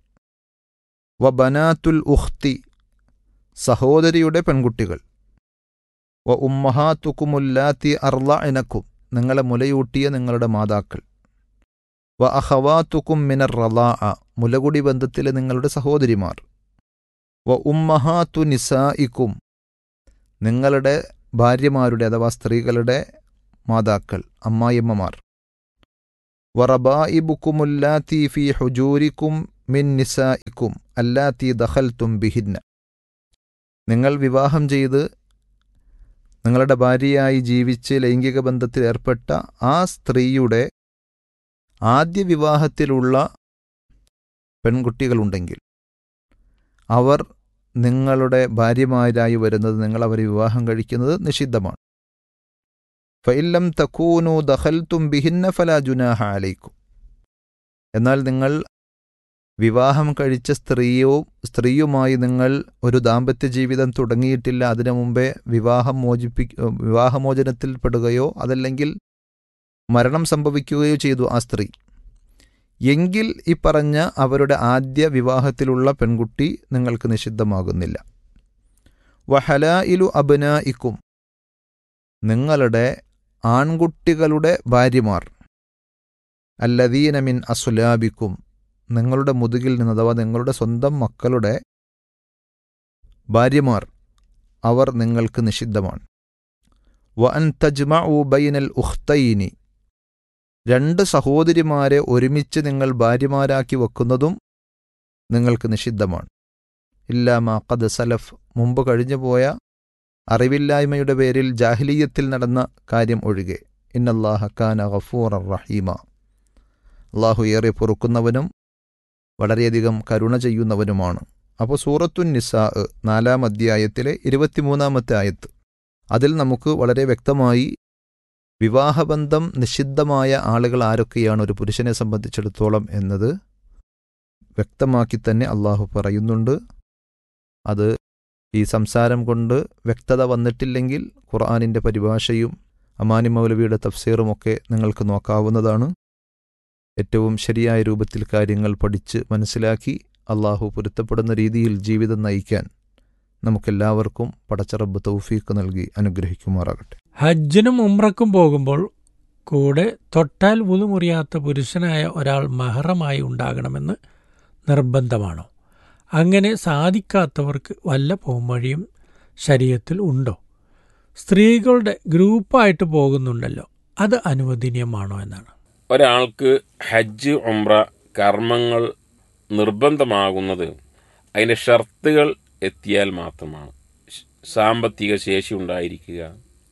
വ ബനാത്തുൽ ഉഖ്തി, സഹോദരിയുടെ പെൺകുട്ടികൾ. വ ഉമ്മഹാത്തുക്കുമുല്ലാത്തി അർളഅനക്കും, നിങ്ങളെ മുലയൂട്ടിയ നിങ്ങളുടെ മാതാക്കൾ. വ അഖവാത്തുക്കും മിനർ റളാഅ, മുലകുടി ബന്ധത്തിലെ നിങ്ങളുടെ സഹോദരിമാർ. വ ഉമ്മഹാത്തു നിസായിക്കും, നിങ്ങളുടെ ഭാര്യമാരുടെ അഥവാ സ്ത്രീകളുടെ മാതാക്കൾ, അമ്മായിയമ്മമാർ. വറബായിബുക്കുമുല്ലാത്തി ഫി ഹുജൂരിക്കും മിൻ നിസായിക്കും അല്ലാത്തി ദഖൽത്തും ബിഹിന്ന. നിങ്ങൾ വിവാഹം ചെയ്ത് നിങ്ങളുടെ ഭാര്യയായി ജീവിച്ച് ലൈംഗിക ബന്ധത്തിൽ ഏർപ്പെട്ട ആ സ്ത്രീയുടെ ആദ്യ വിവാഹത്തിലുള്ള പെൺകുട്ടികളുണ്ടെങ്കിൽ അവർ നിങ്ങളുടെ ഭാര്യമാരായി വരുന്നത്, നിങ്ങൾ അവരെ വിവാഹം കഴിക്കുന്നത് നിഷിദ്ധമാണ്. ഫഇല്ലം തകൂനു ദഖൽതും ബിഹിന്ന ഫലാ ജുനാഹ അലൈക്കും. എന്നാൽ നിങ്ങൾ വിവാഹം കഴിച്ച സ്ത്രീയോ സ്ത്രീയുമായി നിങ്ങൾ ഒരു ദാമ്പത്യ ജീവിതം തുടങ്ങിയിട്ടില്ല, അതിനു മുമ്പേ വിവാഹം മോചിപ്പി വിവാഹമോചനത്തിൽപ്പെടുകയോ അതല്ലെങ്കിൽ മരണം സംഭവിക്കുകയോ ചെയ്തു ആ സ്ത്രീ, എങ്കിൽ ഈ പറഞ്ഞ അവരുടെ ആദ്യ വിവാഹത്തിലുള്ള പെൺകുട്ടി നിങ്ങൾക്ക് നിഷിദ്ധമാകുന്നില്ല. വഹലായിലു അബ്നായിക്കും, നിങ്ങളുടെ ആൺകുട്ടികളുടെ ഭാര്യമാർ, അല്ലദീന മിൻ അസ്ലാബിക്കും, നിങ്ങളുടെ മുതുകിൽ നിന്ന് അഥവാ നിങ്ങളുടെ സ്വന്തം മക്കളുടെ ഭാര്യമാർ, അവർ നിങ്ങൾക്ക് നിഷിദ്ധമാണ്. വ അൻ തജ്മഉ ബൈനൽ ഉഖ്തൈനി, രണ്ട് സഹോദരിമാരെ ഒരുമിച്ച് നിങ്ങൾ ഭാര്യമാരാക്കി വെക്കുന്നതും നിങ്ങൾക്ക് നിഷിദ്ധമാണ്. ഇല്ലാ മാ ഖദ് സലഫ്, മുമ്പ് കഴിഞ്ഞുപോയ അറിവില്ലായ്മയുടെ പേരിൽ ജാഹിലിയത്തിൽ നടന്ന കാര്യം ഒഴികെ. ഇന്നല്ലാഹ കാന ഗഫൂറർ റഹീമ, അള്ളാഹു ഏറെ പൊറുക്കുന്നവനും വളരെയധികം കരുണ ചെയ്യുന്നവനുമാണ്. അപ്പോൾ സൂറത്തുൻ നിസാ നാലാം അധ്യായത്തിലെ ഇരുപത്തിമൂന്നാമത്തെ ആയത്ത്, അതിൽ നമുക്ക് വളരെ വ്യക്തമായി വിവാഹബന്ധം നിഷിദ്ധമായ ആളുകൾ ആരൊക്കെയാണ് ഒരു പുരുഷനെ സംബന്ധിച്ചിടത്തോളം എന്നത് വ്യക്തമാക്കി തന്നെ അള്ളാഹു പറയുന്നുണ്ട്. അത് ഈ സംസാരം കൊണ്ട് വ്യക്തത വന്നിട്ടില്ലെങ്കിൽ ഖുർആനിൻ്റെ പരിഭാഷയും അമാനി മൗലവിയുടെ തഫ്സീറുമൊക്കെ നിങ്ങൾക്ക് നോക്കാവുന്നതാണ്. ഏറ്റവും ശരിയായ രൂപത്തിൽ കാര്യങ്ങൾ പഠിച്ച് മനസ്സിലാക്കി അള്ളാഹു പൊരുത്തപ്പെടുന്ന രീതിയിൽ ജീവിതം നയിക്കാൻ നമുക്കെല്ലാവർക്കും പടച്ചറബ് തൗഫീഖ് നൽകി അനുഗ്രഹിക്കുമാറാകട്ടെ.
ഹജ്ജിനും ഉംറക്കും പോകുമ്പോൾ കൂടെ തൊട്ടാൽ വുളു മുറിയാത്ത പുരുഷനായ ഒരാൾ മഹറമായി ഉണ്ടാകണമെന്ന് നിർബന്ധമാണോ? അങ്ങനെ സാധിക്കാത്തവർക്ക് വല്ല പോംവഴിയും ശരീഅത്തിൽ ഉണ്ടോ? സ്ത്രീകളുടെ ഗ്രൂപ്പായിട്ട് പോകുന്നുണ്ടല്ലോ, അത് അനുവദനീയമാണോ എന്നാണ്.
ഒരാൾക്ക് ഹജ്ജ് ഉംറ കർമ്മങ്ങൾ നിർബന്ധമാകുന്നത് അതിൻ്റെ ഷർത്തുകൾ എത്തിയാൽ മാത്രമാണ്. സാമ്പത്തിക ശേഷി ഉണ്ടായിരിക്കുക,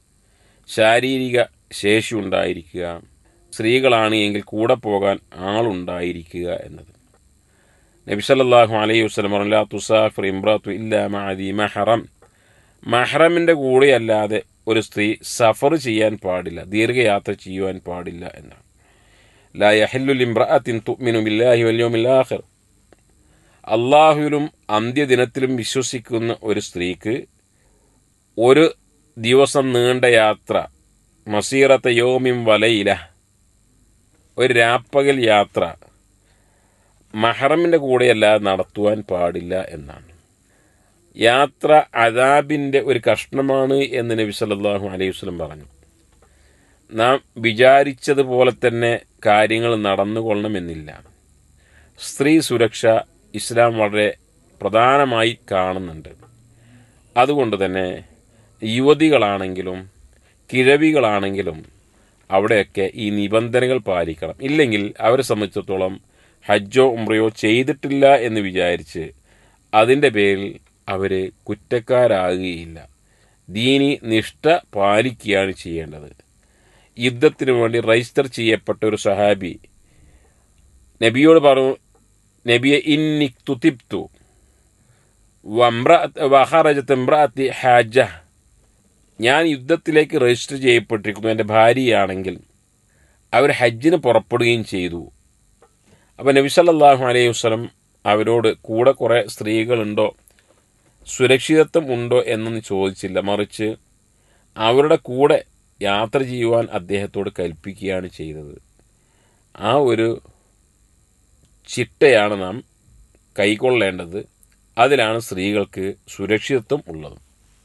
ശാരീരിക ശേഷി ഉണ്ടായിരിക്കുക, സ്ത്രീകളാണ് എങ്കിൽ കൂടെ പോകാൻ ആളുണ്ടായിരിക്കുക എന്നത്. നബി സല്ലല്ലാഹു അലൈഹി വസല്ലം പറഞ്ഞു, ലാ തുസാഫിർ ഇംറഅതു ഇല്ലാ മഅ ദി മഹറം, മഹ്റമിൻ്റെ കൂടെ അല്ലാതെ ഒരു സ്ത്രീ സഫർ ചെയ്യാൻ പാടില്ല, ദീർഘയാത്ര ചെയ്യുവാൻ പാടില്ല എന്നാണ്. ലാ യഹില്ലു ലിംറഅത്തിൻ തുഅ്മിനു ബില്ലാഹി വൽ യൗമിൽ ആഖിർ, അള്ളാഹുവിലും അന്ത്യദിനത്തിലും വിശ്വസിക്കുന്ന ഒരു സ്ത്രീക്ക് ഒരു ദിവസം നീണ്ട യാത്ര, മസീറത്തെ യോമിം വലയില, ഒരു രാപ്പകൽ യാത്ര മഹറമിൻ്റെ കൂടെയല്ലാതെ നടത്തുവാൻ പാടില്ല എന്നാണ്. യാത്ര അദാബിൻ്റെ ഒരു കഷ്ണമാണ് എന്ന് നബി സല്ലല്ലാഹു അലൈഹി വസല്ലം പറഞ്ഞു. നാം വിചാരിച്ചതുപോലെ തന്നെ കാര്യങ്ങൾ നടന്നുകൊള്ളണമെന്നില്ല. സ്ത്രീ സുരക്ഷ ഇസ്ലാം വളരെ പ്രധാനമായി കാണുന്നുണ്ട്. അതുകൊണ്ട് തന്നെ യുവതികളാണെങ്കിലും കിഴവികളാണെങ്കിലും അവിടെയൊക്കെ ഈ നിബന്ധനകൾ പാലിക്കണം. ഇല്ലെങ്കിൽ അവരെ സംബന്ധിച്ചിടത്തോളം ഹജ്ജോ ഉംറയോ ചെയ്തിട്ടില്ല എന്ന് വിചാരിച്ച് അതിൻ്റെ പേരിൽ അവർ കുറ്റക്കാരാകുകയില്ല. ദീനി നിഷ്ഠ പാലിക്കുകയാണ് ചെയ്യേണ്ടത്. യുദ്ധത്തിന് വേണ്ടി രജിസ്റ്റർ ചെയ്യപ്പെട്ട ഒരു സഹാബി നബിയോട് പറഞ്ഞു, നബിയെ ഇന്നി തുതിബ്തു വഖറജത് ഇംറഅതി ഹാജ, ഞാൻ യുദ്ധത്തിലേക്ക് രജിസ്റ്റർ ചെയ്യപ്പെട്ടിരിക്കുന്നു, എൻ്റെ ഭാര്യയാണെങ്കിൽ അവർ ഹജ്ജിന് പുറപ്പെടുകയും ചെയ്തു. അപ്പോൾ നബി സല്ലല്ലാഹു അലൈഹി വസല്ലം അവരോട് കൂടെ കുറേ സ്ത്രീകളുണ്ടോ, സുരക്ഷിതത്വം ഉണ്ടോ എന്നൊന്നും ചോദിച്ചില്ല. മറിച്ച് അവരുടെ കൂടെ യാത്ര ചെയ്യുവാൻ അദ്ദേഹത്തോട് കൽപ്പിക്കുകയാണ് ചെയ്തത്. ആ ഒരു ചിട്ടയാണ് നാം കൈക്കൊള്ളേണ്ടത്. അതിലാണ് സ്ത്രീകൾക്ക് സുരക്ഷിതത്വം ഉള്ളത്.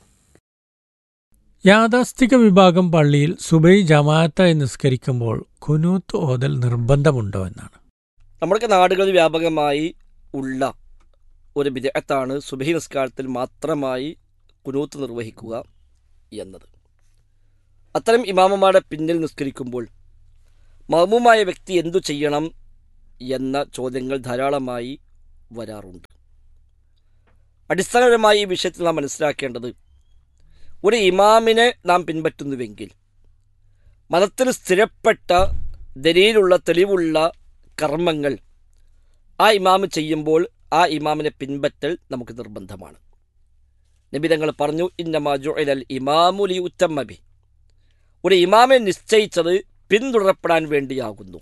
യാഥാസ്ഥിക വിഭാഗം പള്ളിയിൽ സുബൈ ജമാഅത്തായി നിസ്കരിക്കുമ്പോൾ ഖുനൂത്ത് ഓതൽ നിർബന്ധമുണ്ടോ എന്നാണ്.
നമ്മുടെ നാടുകളിൽ വ്യാപകമായി ഉള്ള ഒരു ബിദ്അത്താണ് സുബഹി നിസ്കാരത്തിൽ മാത്രമായി ഖുനൂത്ത് നിർവഹിക്കുക എന്നത്. അത്തരം ഇമാമമാരുടെ പിന്നിൽ നിസ്കരിക്കുമ്പോൾ മഅ്മൂമായ വ്യക്തി എന്തു ചെയ്യണം എന്ന ചോദ്യങ്ങൾ ധാരാളമായി വരാറുണ്ട്. അടിസ്ഥാനപരമായി ഈ വിഷയത്തിൽ നാം മനസ്സിലാക്കേണ്ടത്, ഒരു ഇമാമിനെ നാം പിൻപറ്റുന്നുവെങ്കിൽ മതത്തിൽ സ്ഥിരപ്പെട്ട ദലീലുള്ള തെളിവുള്ള കർമ്മങ്ങൾ ആ ഇമാമ് ചെയ്യുമ്പോൾ ആ ഇമാമിനെ പിൻപറ്റൽ നമുക്ക് നിർബന്ധമാണ്. നബി തങ്ങൾ പറഞ്ഞു, ഇന്നമാ ജുഇലൽ ഇമാമു ലിയുത്തമ്മ ബിഹി. ഒരു ഇമാമിനെ നിശ്ചയിച്ചത് പിന്തുടരപ്പെടാൻ വേണ്ടിയാകുന്നു.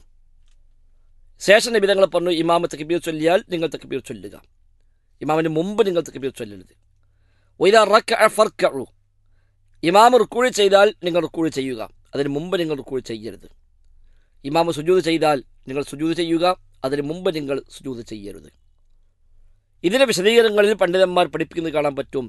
ശേഷം നബി തങ്ങൾ പറഞ്ഞു, ഇമാമ തക്ബീർ ചൊല്ലിയാൽ നിങ്ങൾ തക്ബീർ ചൊല്ലുക, ഇമാമിന് മുമ്പ് നിങ്ങൾ തക്ബീർ ചൊല്ലരുത്. വഇദാ റകഅ ഫർകഉ. ഇമാം റുക്കൂഅ് ചെയ്താൽ നിങ്ങൾ റുക്കൂഅ് ചെയ്യുക, അതിന് മുമ്പ് നിങ്ങൾ റുക്കൂഅ് ചെയ്യരുത്. ഇമാം സുജൂദ് ചെയ്താൽ നിങ്ങൾ സുജൂദ് ചെയ്യുക, അതിന് മുമ്പ് നിങ്ങൾ സുജൂദ് ചെയ്യരുത്. ഇതിൻ്റെ വിശദീകരണങ്ങളിൽ പണ്ഡിതന്മാർ പഠിപ്പിക്കുന്നത് കാണാൻ പറ്റും.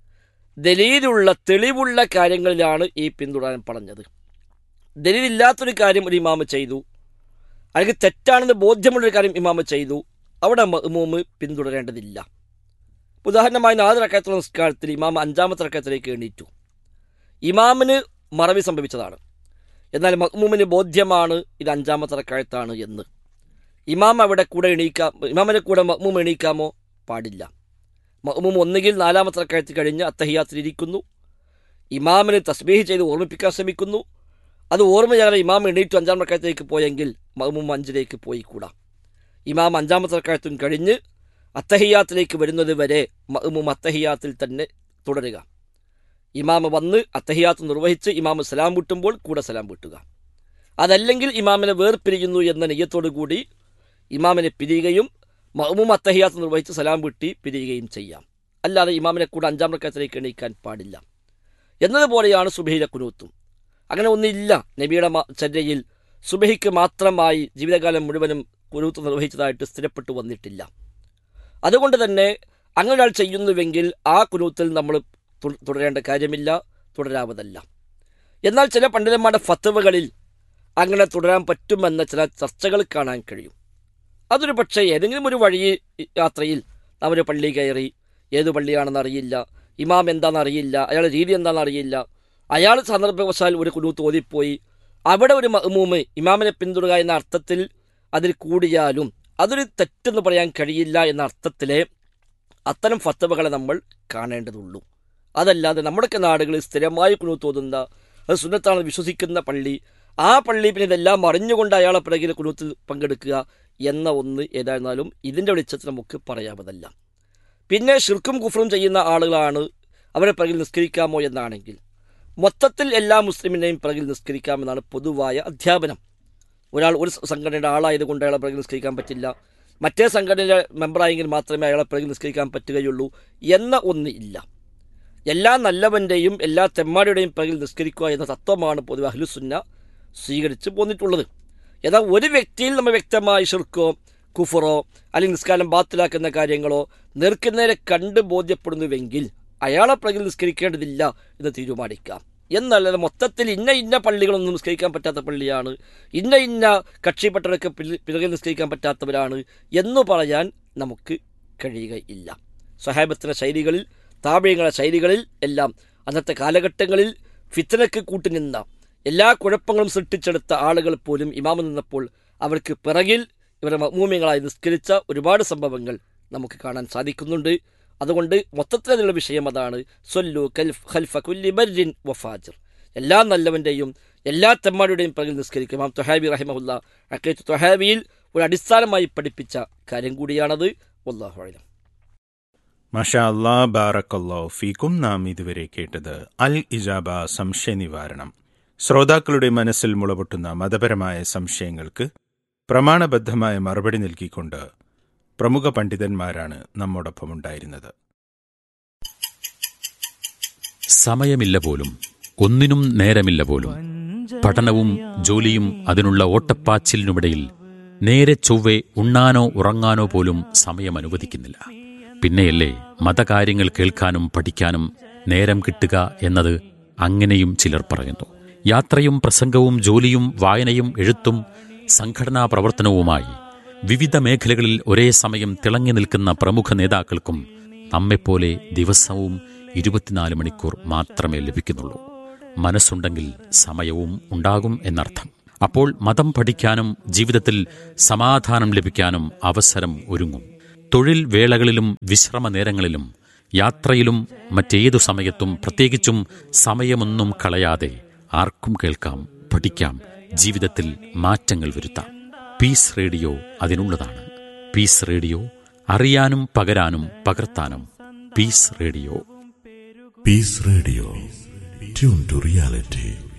ദലീലുള്ള തെളിവുള്ള കാര്യങ്ങളിലാണ് ഈ പിന്തുടരാൻ പറഞ്ഞത്. ദലീലില്ലാത്തൊരു കാര്യം ഒരു ഇമാമ് ചെയ്തു, അല്ലെങ്കിൽ തെറ്റാണെന്ന് ബോധ്യമുള്ളൊരു കാര്യം ഇമാമ് ചെയ്തു, അവിടെ മഅ്മൂമ് പിന്തുടരേണ്ടതില്ല. ഉദാഹരണമായി നാല് റക്അത്തുള്ള നിസ്കാരത്തിൽ ഇമാം അഞ്ചാമത്തെ റക്അത്തിലേക്ക് എണീറ്റു. ഇമാമിന് മറവി സംഭവിച്ചതാണ്, എന്നാൽ മഅ്മൂമിന് ബോധ്യമാണ് ഇത് അഞ്ചാമത്തെ റക്അത്താണ് എന്ന്. ഇമാം അവിടെ കൂടെ എണീക്കാം, ഇമാമിനെ കൂടെ മഅ്മൂം എണീക്കാമോ? പാടില്ല. മഅ്മൂം ഒന്നുകിൽ നാലാമത്തെ റക്അത്ത് കഴിഞ്ഞ് അത്തഹിയ്യാത്തിലിരിക്കുന്നു, ഇമാമിന് തസ്ബീഹ് ചെയ്ത് ഓർമ്മിപ്പിക്കാൻ ശ്രമിക്കുന്നു. അത് ഓർമ്മയാകാതെ ഇമാം എണീറ്റു അഞ്ചാം റക്അത്തിലേക്ക് പോയെങ്കിൽ മഅ്മൂം അഞ്ചിലേക്ക് പോയി കൂടാ. ഇമാം അഞ്ചാമത്തെ റക്അത്തും കഴിഞ്ഞ് അത്തഹിയ്യാത്തിലേക്ക് വരുന്നത് വരെ മഅ്മൂം അത്തഹിയ്യാത്തിൽ തന്നെ തുടരുക. ഇമാമ വന്ന് അത്തഹിയ്യാത്ത് നിർവഹിച്ച് ഇമാമ് സലാം വിട്ടുമ്പോൾ കൂടെ സലാം വിട്ടുക. അതല്ലെങ്കിൽ ഇമാമിനെ വേർപിരിയുന്നു എന്ന നിയ്യത്തോടു കൂടി ഇമാമിനെ പിരിയുകയും മഅ്മൂം അത്തഹിയ്യാത്ത് നിർവഹിച്ച് സലാം വിട്ടി പിരിയുകയും ചെയ്യാം. അല്ലാതെ ഇമാമിനെ കൂടെ അഞ്ചാം റക്അത്തിലേക്ക് എണീക്കാൻ പാടില്ല. എന്നതുപോലെയാണ് സുബഹിയിലെ ഖുനൂത്തും. അങ്ങനെ ഒന്നില്ല നബിയുടെ ചര്യയിൽ സുബഹിക്ക് മാത്രമായി ജീവിതകാലം മുഴുവനും ഖുനൂത്ത് നിർവഹിച്ചതായിട്ട് സ്ഥിരപ്പെട്ടു വന്നിട്ടില്ല. അതുകൊണ്ട് തന്നെ അങ്ങനെ ഒരാൾ ചെയ്യുന്നുവെങ്കിൽ ആ ഖുനൂത്തിൽ നമ്മൾ തുടരേണ്ട കാര്യമില്ല, തുടരാവതല്ല. എന്നാൽ ചില പണ്ഡിതന്മാരുടെ ഫത്വകളിൽ അങ്ങനെ തുടരാൻ പറ്റുമെന്ന ചില ചർച്ചകൾ കാണാൻ കഴിയും. അതൊരു പക്ഷേ ഏതെങ്കിലും ഒരു വഴി യാത്രയിൽ നാം ഒരു പള്ളി കയറി, ഏത് പള്ളിയാണെന്ന് അറിയില്ല, ഇമാം എന്താണെന്ന് അറിയില്ല, അയാളുടെ രീതി എന്താണെന്ന് അറിയില്ല, അയാൾ സന്ദർഭവശാൽ ഒരു ഖുനൂത്ത് ഓതിപ്പോയി, അവിടെ ഒരു മഅ്മൂമ് ഇമാമിനെ പിന്തുടരുക എന്ന അർത്ഥത്തിൽ അതിൽ കൂടിയാലും അതൊരു തെറ്റെന്ന് പറയാൻ കഴിയില്ല എന്ന അർത്ഥത്തിലെ അത്തരം ഫത്വകളെ നമ്മൾ കാണേണ്ടതുള്ളൂ. അതല്ലാതെ നമ്മുടെയൊക്കെ നാടുകളിൽ സ്ഥിരമായി ഖുനൂത്ത് ഓതുന്ന, അത് സുന്നത്താണെന്ന് വിശ്വസിക്കുന്ന പള്ളി, ആ പള്ളി പിന്നെ ഇതെല്ലാം അറിഞ്ഞുകൊണ്ട് അയാളെ പിറകിൽ ഖുനൂത്തിൽ പങ്കെടുക്കുക എന്ന ഒന്ന് ഏതായിരുന്നാലും ഇതിൻ്റെ വെളിച്ചത്തിൽ നമുക്ക് പറയാവതല്ല. പിന്നെ ഷിർക്കും കുഫറും ചെയ്യുന്ന ആളുകളാണ് അവരെ പിറകിൽ നിസ്കരിക്കാമോ എന്നാണെങ്കിൽ മൊത്തത്തിൽ എല്ലാ മുസ്ലിമിനെയും പിറകിൽ നിസ്കരിക്കാമെന്നാണ് പൊതുവായ അധ്യാപനം. ഒരാൾ ഒരു സംഘടനയുടെ ആളായതുകൊണ്ട് അയാളെ പിറകിൽ നിസ്കരിക്കാൻ പറ്റില്ല, മറ്റേ സംഘടനയുടെ മെമ്പറായെങ്കിൽ മാത്രമേ അയാളെ പിറകിൽ നിസ്കരിക്കാൻ പറ്റുകയുള്ളൂ എന്ന ഒന്ന് ഇല്ല. എല്ലാ നല്ലവൻ്റെയും എല്ലാ തെമ്മാടിയുടെയും പിറകിൽ നിസ്കരിക്കുക എന്ന തത്വമാണ് പൊതുവെ അഹ്ലുസുന്ന സ്വീകരിച്ച് പോന്നിട്ടുള്ളത്. എന്നാൽ ഒരു വ്യക്തിയിൽ നമ്മൾ വ്യക്തമായി ഷിർക്കോ കുഫറോ അല്ലെങ്കിൽ നിസ്കാരം ബാത്തിലാക്കുന്ന കാര്യങ്ങളോ നേർക്കുനേരെ കണ്ട് ബോധ്യപ്പെടുന്നുവെങ്കിൽ അയാളെ പിറകിൽ നിസ്കരിക്കേണ്ടതില്ല എന്ന് തീരുമാനിക്കാം. എന്നല്ലാതെ മൊത്തത്തിൽ ഇന്ന ഇന്ന പള്ളികളൊന്നും നിസ്കരിക്കാൻ പറ്റാത്ത പള്ളിയാണ്, ഇന്ന ഇന്ന കക്ഷിപ്പെട്ടവരൊക്കെ പിറകിൽ നിസ്കരിക്കാൻ പറ്റാത്തവരാണ് എന്ന് പറയാൻ നമുക്ക് കഴിയുകയില്ല. സ്വഹാബത്തിൻ്റെ ശൈലികളിൽ, താബഈങ്ങളുടെ ശൈലികളിൽ എല്ലാം അന്നത്തെ കാലഘട്ടങ്ങളിൽ ഫിത്നയ്ക്ക് കൂട്ടുനിന്ന, എല്ലാ കുഴപ്പങ്ങളും സൃഷ്ടിച്ചെടുത്ത ആളുകൾ പോലും ഇമാമ് നിന്നപ്പോൾ അവർക്ക് പിറകിൽ ഇവരെ മഅ്മൂമികളായി നിസ്കരിച്ച ഒരുപാട് സംഭവങ്ങൾ നമുക്ക് കാണാൻ സാധിക്കുന്നുണ്ട്. അതുകൊണ്ട് മൊത്തത്തിലുള്ള വിഷയം അതാണ്, സ്വല്ലു ഖൽഫ കുല്ലി ബർരിൻ വഫാജിർ, എല്ലാ നല്ലവൻ്റെയും എല്ലാ തെമ്മാടിയുടെയും പിറകിൽ നിസ്കരിക്കും. ഇമാം ത്വഹാബി റഹിമഹുല്ലാ അഖീദത്ത് ത്വഹാബിയിൽ ഒരു അടിസ്ഥാനമായി പഠിപ്പിച്ച കാര്യം കൂടിയാണത്. വല്ലാഹു അഅലം.
മാഷാ അല്ലാ, ബാറക്കല്ലാഹു ഫീക്കും. നാം ഇതുവരെ കേട്ടത് അൽ ഇജാബ സംശയ നിവാരണം. ശ്രോതാക്കളുടെ മനസ്സിൽ മുളപൊട്ടുന്ന മതപരമായ സംശയങ്ങൾക്ക് പ്രമാണബദ്ധമായ മറുപടി നൽകിക്കൊണ്ട് പ്രമുഖ പണ്ഡിതന്മാരാണ് നമ്മോടൊപ്പം ഉണ്ടായിരുന്നത്.
സമയമില്ല പോലും, ഒന്നിനും നേരമില്ല പോലും. പഠനവും ജോലിയും അതിനുള്ള ഓട്ടപ്പാച്ചിലിനുമിടയിൽ നേരെ ചൊവ്വെ ഉണ്ണാനോ ഉറങ്ങാനോ പോലും സമയം അനുവദിക്കുന്നില്ല. പിന്നെയല്ലേ മതകാര്യങ്ങൾ കേൾക്കാനും പഠിക്കാനും നേരം കിട്ടുക എന്നത്. അങ്ങനെയും ചിലർ പറയുന്നു. യാത്രയും പ്രസംഗവും ജോലിയും വായനയും എഴുത്തും സംഘടനാ പ്രവർത്തനവുമായി വിവിധ മേഖലകളിൽ ഒരേ സമയം തിളങ്ങി നിൽക്കുന്ന പ്രമുഖ നേതാക്കൾക്കും നമ്മെപ്പോലെ ദിവസവും ഇരുപത്തിനാല് മണിക്കൂർ മാത്രമേ ലഭിക്കുന്നുള്ളൂ. മനസ്സുണ്ടെങ്കിൽ സമയവും ഉണ്ടാകും എന്നർത്ഥം. അപ്പോൾ മതം പഠിക്കാനും ജീവിതത്തിൽ സമാധാനം ലഭിക്കാനും അവസരം ഒരുങ്ങും. തൊഴിൽ വേളകളിലും വിശ്രമ നേരങ്ങളിലും യാത്രയിലും മറ്റേതു സമയത്തും പ്രത്യേകിച്ചും സമയമൊന്നും കളയാതെ ആർക്കും കേൾക്കാം, പഠിക്കാം, ജീവിതത്തിൽ മാറ്റങ്ങൾ വരുത്താം. Piece radio അതിനുള്ളതാണ്. പീസ് റേഡിയോ, അറിയാനും പകരാനും പകർത്താനും. Piece radio.
Piece radio, tune to reality.